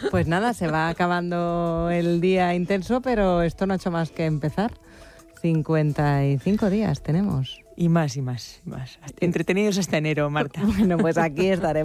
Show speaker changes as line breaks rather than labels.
Pues nada, se va acabando el día intenso, pero esto no ha hecho más que empezar. 55 días tenemos.
Y más. Entretenidos hasta enero, Marta.
Bueno, pues aquí estaremos.